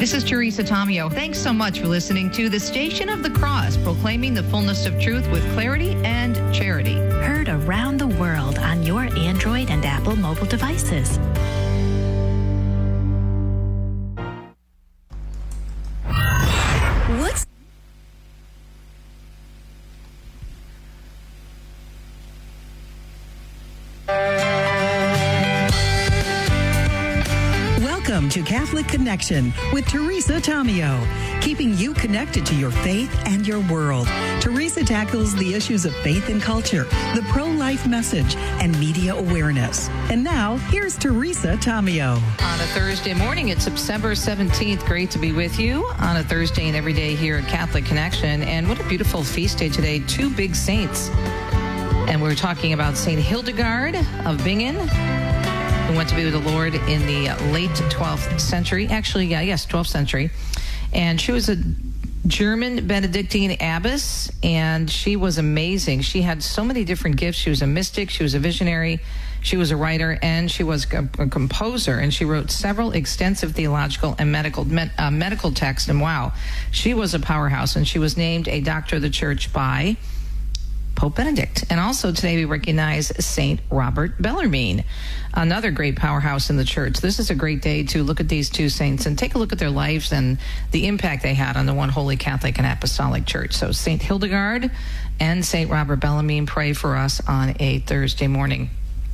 This is Teresa Tomeo. Thanks so much for listening to the Station of the Cross, proclaiming the fullness of truth with clarity and charity. Heard around the world on your Android and Apple mobile devices. What's Welcome to Catholic Connection with Teresa Tomeo, keeping you connected to your faith and your world. Teresa tackles the issues of faith and culture, the pro-life message, and media awareness. And now, here's Teresa Tomeo. On a Thursday morning, it's September 17th. Great to be with you on a Thursday and every day here at Catholic Connection. And what a beautiful feast day today. Two big saints. And we're talking about St. Hildegard of Bingen, who went to be with the Lord in the late 12th century. Actually, yes, 12th century. And she was a German Benedictine abbess, and she was amazing. She had so many different gifts. She was a mystic, she was a visionary, she was a writer, and she was a composer. And she wrote several extensive theological and medical texts. And wow, she was a powerhouse. And she was named a doctor of the church by Pope Benedict. And also today we recognize Saint Robert Bellarmine, another great powerhouse in the church. This is a great day to look at these two saints and take a look at their lives and the impact they had on the one holy Catholic and Apostolic Church. So Saint Hildegard and Saint Robert Bellarmine, pray for us on a Thursday morning.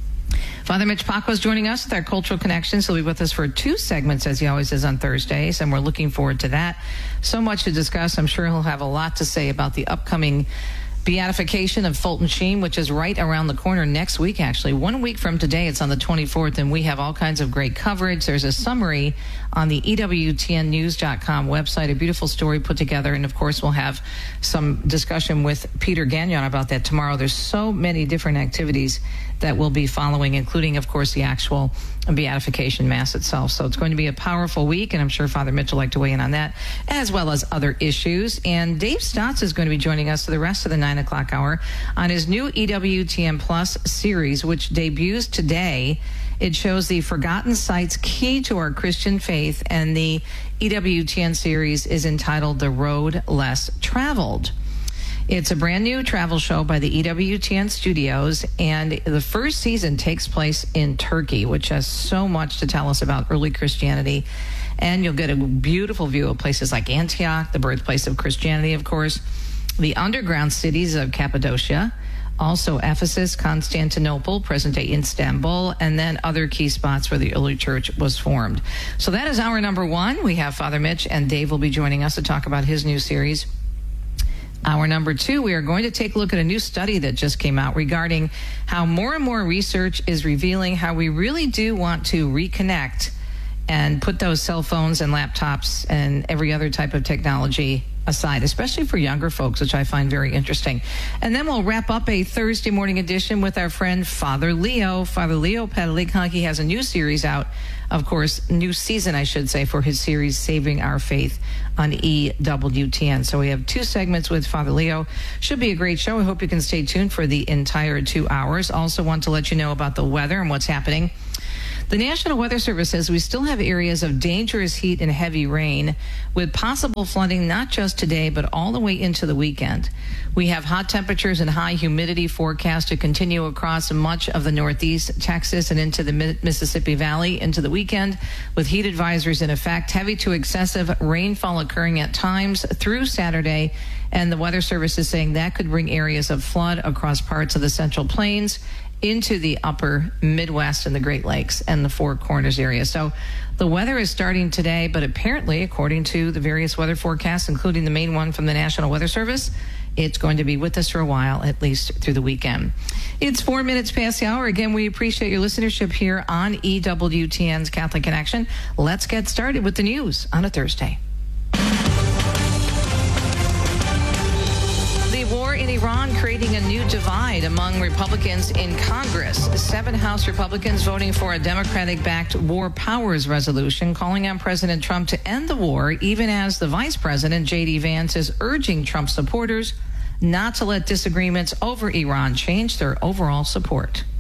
Father Mitch Pacwa is joining us with our Cultural Connections. He'll be with us for 2 segments, as he always is on Thursdays, and we're looking forward to that. So much to discuss. I'm sure he'll have a lot to say about the upcoming beatification of Fulton Sheen, which is right around the corner next week, actually. 1 week from today, it's on the 24th, and we have all kinds of great coverage. There's a summary on the EWTNnews.com website, a beautiful story put together, and of course we'll have some discussion with Peter Gagnon about that tomorrow. There's so many different activities that we'll be following, including, of course, the actual beatification mass itself. So it's going to be a powerful week, and I'm sure Father Mitch will like to weigh in on that, as well as other issues. And Dave Stotts is going to be joining us for the rest of the 9 o'clock hour on his new EWTN Plus series, which debuts today. It shows the forgotten sites key to our Christian faith, and the EWTN series is entitled The Road Less Traveled. It's a brand new travel show by the EWTN studios, and the first season takes place in Turkey, which has so much to tell us about early Christianity. And you'll get a beautiful view of places like Antioch, the birthplace of Christianity, of course, the underground cities of Cappadocia, also Ephesus, Constantinople, present-day Istanbul, and then other key spots where the early church was formed. So that is hour number 1. We have Father Mitch, and Dave will be joining us to talk about his new series. Hour number 2, we are going to take a look at a new study that just came out regarding how more and more research is revealing how we really do want to reconnect and put those cell phones and laptops and every other type of technology aside, especially for younger folks, which I find very interesting. And then we'll wrap up a Thursday morning edition with our friend Father Leo. Father Leo Padalecki has a new series out, of course, new season, I should say, for his series Saving Our Faith on EWTN. So we have 2 segments with Father Leo. Should be a great show. I hope you can stay tuned for the entire 2 hours. Also want to let you know about the weather and what's happening. The National Weather Service says we still have areas of dangerous heat and heavy rain with possible flooding not just today but all the way into the weekend. We have hot temperatures and high humidity forecast to continue across much of the Northeast Texas and into the Mississippi Valley into the weekend, with heat advisories in effect. Heavy to excessive rainfall occurring at times through Saturday, and the Weather Service is saying that could bring areas of flood across parts of the Central Plains into the upper Midwest and the Great Lakes and the Four Corners area. So the weather is starting today, but apparently, according to the various weather forecasts, including the main one from the National Weather Service, it's going to be with us for a while, at least through the weekend. It's 4 minutes past the hour. Again, we appreciate your listenership here on EWTN's Catholic Connection. Let's get started with the news on a Thursday. War in Iran creating a new divide among Republicans in Congress. 7 House Republicans voting for a Democratic-backed War Powers resolution calling on President Trump to end the war, even as the Vice President, J.D. Vance, is urging Trump supporters not to let disagreements over Iran change their overall support.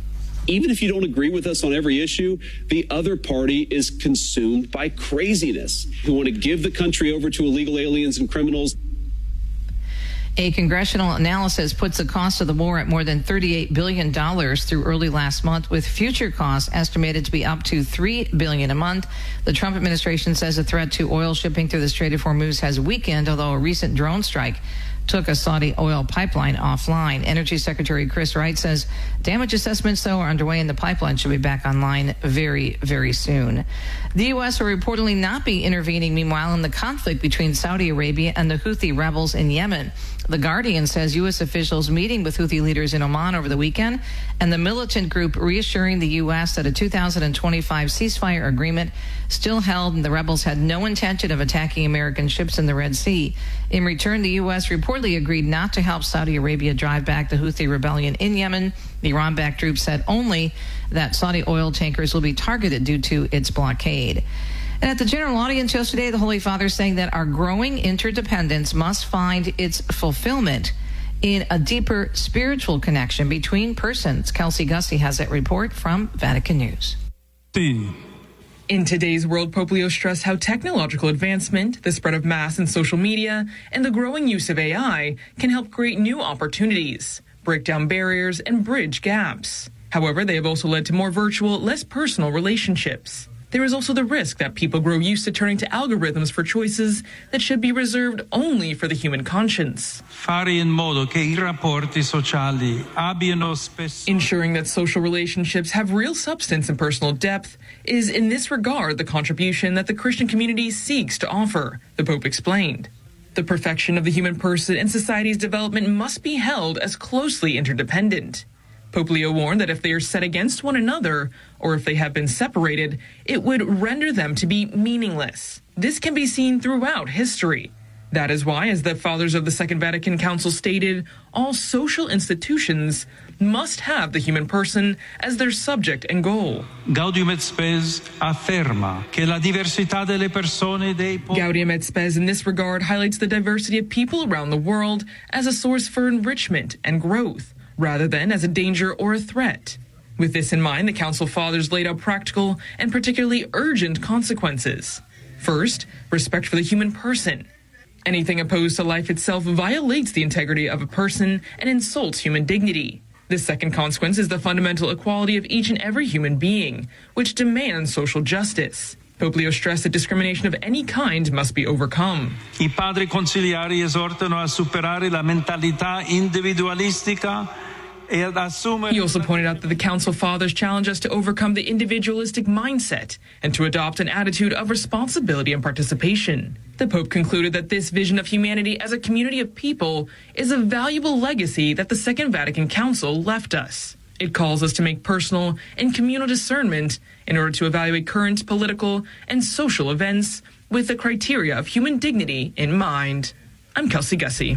Even if you don't agree with us on every issue, the other party is consumed by craziness, who want to give the country over to illegal aliens and criminals. A congressional analysis puts the cost of the war at more than $38 billion through early last month, with future costs estimated to be up to $3 billion a month. The Trump administration says the threat to oil shipping through the Strait of Hormuz has weakened, although a recent drone strike took a Saudi oil pipeline offline. Energy Secretary Chris Wright says damage assessments, though, are underway and the pipeline should be back online very, very soon. The U.S. will reportedly not be intervening, meanwhile, in the conflict between Saudi Arabia and the Houthi rebels in Yemen. The Guardian says U.S. officials meeting with Houthi leaders in Oman over the weekend, and the militant group reassuring the U.S. that a 2025 ceasefire agreement still held and the rebels had no intention of attacking American ships in the Red Sea. In return, the U.S. reportedly agreed not to help Saudi Arabia drive back the Houthi rebellion in Yemen. The Iran-backed group said only that Saudi oil tankers will be targeted due to its blockade. And at the general audience yesterday, the Holy Father saying that our growing interdependence must find its fulfillment in a deeper spiritual connection between persons. Kelsey Gussie has that report from Vatican News. In today's world, Pope Leo stressed how technological advancement, the spread of mass and social media, and the growing use of AI can help create new opportunities, break down barriers, and bridge gaps. However, they have also led to more virtual, less personal relationships. There is also the risk that people grow used to turning to algorithms for choices that should be reserved only for the human conscience. Ensuring that social relationships have real substance and personal depth is, in this regard, the contribution that the Christian community seeks to offer, the Pope explained. The perfection of the human person and society's development must be held as closely interdependent. Pope Leo warned that if they are set against one another, or if they have been separated, it would render them to be meaningless. This can be seen throughout history. That is why, as the Fathers of the Second Vatican Council stated, all social institutions must have the human person as their subject and goal. Gaudium et Spes afferma che la diversità delle persone dei Gaudium et Spes in this regard highlights the diversity of people around the world as a source for enrichment and growth, rather than as a danger or a threat. With this in mind, the Council Fathers laid out practical and particularly urgent consequences. First, respect for the human person. Anything opposed to life itself violates the integrity of a person and insults human dignity. The second consequence is the fundamental equality of each and every human being, which demands social justice. Pope Leo stressed that discrimination of any kind must be overcome. I padri consiliari esortano a superare la mentalità individualistica. He also pointed out that the Council Fathers challenge us to overcome the individualistic mindset and to adopt an attitude of responsibility and participation. The Pope concluded that this vision of humanity as a community of people is a valuable legacy that the Second Vatican Council left us. It calls us to make personal and communal discernment in order to evaluate current political and social events with the criteria of human dignity in mind. I'm Kelsey Gussie.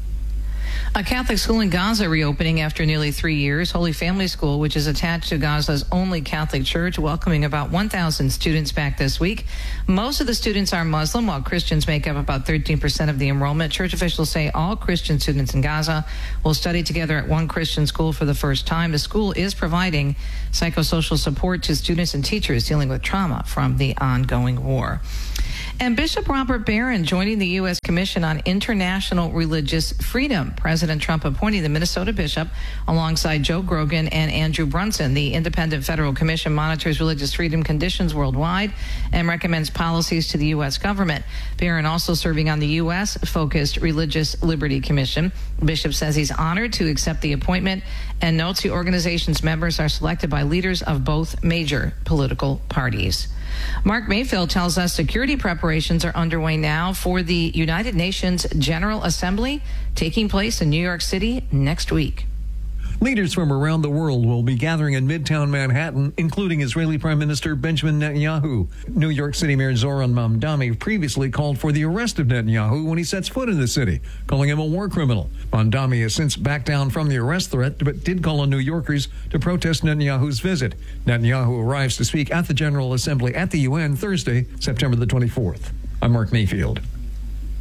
A Catholic school in Gaza reopening after nearly 3 years. Holy Family School, which is attached to Gaza's only Catholic church, welcoming about 1,000 students back this week. Most of the students are Muslim, while Christians make up about 13% of the enrollment. Church officials say all Christian students in Gaza will study together at one Christian school for the first time. The school is providing psychosocial support to students and teachers dealing with trauma from the ongoing war. And Bishop Robert Barron joining the U.S. Commission on International Religious Freedom. President Trump appointing the Minnesota bishop alongside Joe Grogan and Andrew Brunson. The Independent Federal Commission monitors religious freedom conditions worldwide and recommends policies to the U.S. government. Barron also serving on the U.S.-focused Religious Liberty Commission. Bishop says he's honored to accept the appointment and notes the organization's members are selected by leaders of both major political parties. Mark Mayfield tells us security preparations are underway now for the United Nations General Assembly taking place in New York City next week. Leaders from around the world will be gathering in Midtown Manhattan, including Israeli Prime Minister Benjamin Netanyahu. New York City Mayor Zoran Mamdani previously called for the arrest of Netanyahu when he sets foot in the city, calling him a war criminal. Mamdani has since backed down from the arrest threat, but did call on New Yorkers to protest Netanyahu's visit. Netanyahu arrives to speak at the General Assembly at the UN Thursday, September the 24th. I'm Mark Mayfield.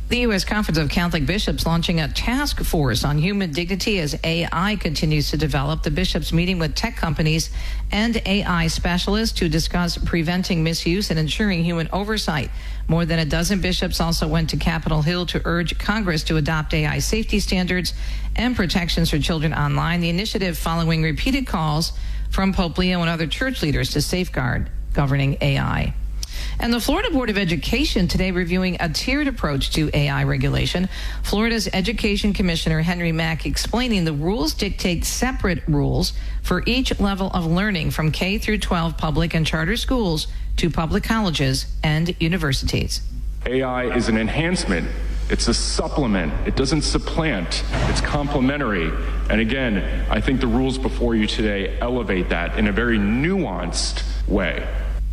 The U.S. Conference of Catholic Bishops launching a task force on human dignity as AI continues to develop. The bishops meeting with tech companies and AI specialists to discuss preventing misuse and ensuring human oversight. More than a dozen bishops also went to Capitol Hill to urge Congress to adopt AI safety standards and protections for children online. The initiative following repeated calls from Pope Leo and other church leaders to safeguard governing AI. And the Florida Board of Education today reviewing a tiered approach to AI regulation. Florida's Education Commissioner Henry Mack explaining the rules dictate separate rules for each level of learning from K through 12 public and charter schools to public colleges and universities. AI is an enhancement. It's a supplement. It doesn't supplant. It's complementary. And again, I think the rules before you today elevate that in a very nuanced way.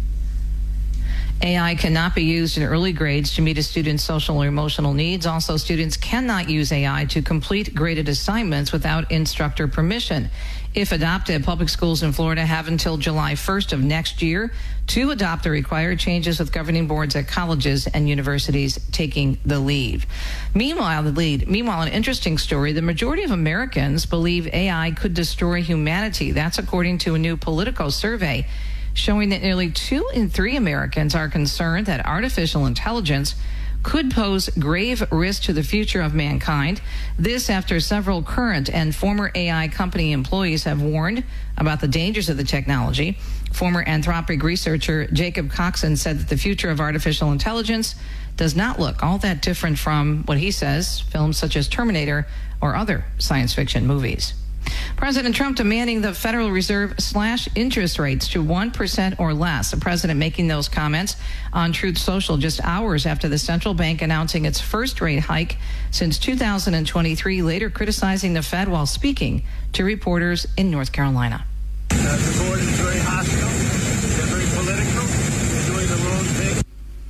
AI cannot be used in early grades to meet a student's social or emotional needs. Also, students cannot use AI to complete graded assignments without instructor permission. If adopted, public schools in Florida have until July 1st of next year to adopt the required changes, with governing boards at colleges and universities taking the lead. Meanwhile, an interesting story. The majority of Americans believe AI could destroy humanity. That's according to a new Politico survey showing that nearly 2 in 3 Americans are concerned that artificial intelligence could pose grave risk to the future of mankind. This after several current and former AI company employees have warned about the dangers of the technology. Former Anthropic researcher Jacob Coxon said that the future of artificial intelligence does not look all that different from what he says films such as Terminator or other science fiction movies. President Trump demanding the Federal Reserve slash interest rates to 1% or less. The president making those comments on Truth Social just hours after the central bank announcing its first rate hike since 2023, later criticizing the Fed while speaking to reporters in North Carolina. The board is very hostile. They're very political. They're doing the wrong thing.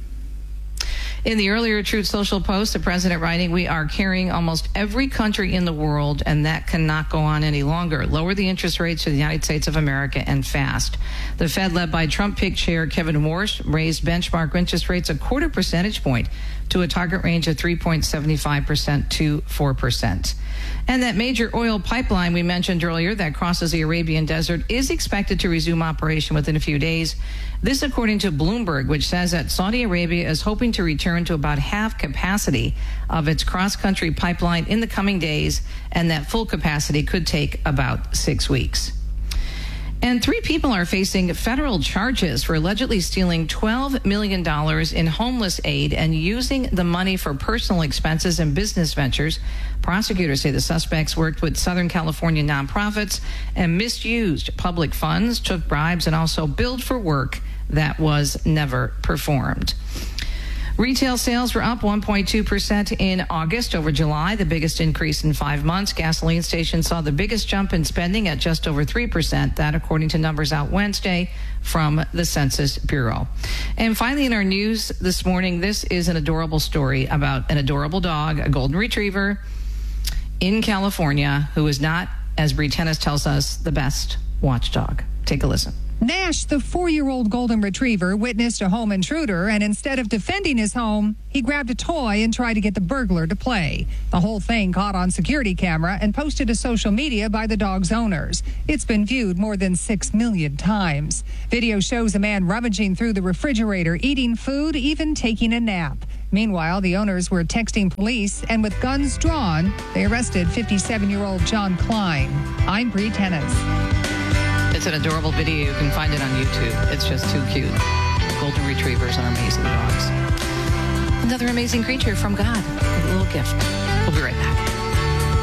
In the earlier Truth Social post, the president writing, "We are carrying almost every country in the world, and that cannot go on any longer. Lower the interest rates for the United States of America and fast." The Fed, led by Trump-picked Chair Kevin Warsh, raised benchmark interest rates a 0.25 percentage point to a target range of 3.75% to 4%. And that major oil pipeline we mentioned earlier that crosses the Arabian Desert is expected to resume operation within a few days. This according to Bloomberg, which says that Saudi Arabia is hoping to return to about half capacity of its cross-country pipeline in the coming days, and that full capacity could take about 6 weeks. And 3 people are facing federal charges for allegedly stealing $12 million in homeless aid and using the money for personal expenses and business ventures. Prosecutors say the suspects worked with Southern California nonprofits and misused public funds, took bribes, and also billed for work that was never performed. Retail sales were up 1.2% in August over July, the biggest increase in 5 months. Gasoline stations saw the biggest jump in spending at just over 3%. That according to numbers out Wednesday from the Census Bureau. And finally, in our news this morning, this is an adorable story about an adorable dog, a golden retriever in California, who is not, as Bree Tennis tells us, the best watchdog. Take a listen. Nash, the 4-year-old golden retriever, witnessed a home intruder, and instead of defending his home, he grabbed a toy and tried to get the burglar to play. The whole thing caught on security camera and posted to social media by the dog's owners. It's been viewed more than 6 million times. Video shows a man rummaging through the refrigerator, eating food, even taking a nap. Meanwhile, the owners were texting police, and with guns drawn, they arrested 57-year-old John Klein. I'm Bree Tennis. It's an adorable video. You can find it on YouTube. It's just too cute. Golden retrievers are amazing dogs. Another amazing creature from God. A little gift.